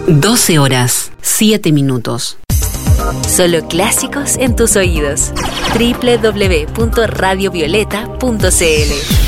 12 horas, 7 minutos. Solo clásicos en tus oídos. www.radiovioleta.cl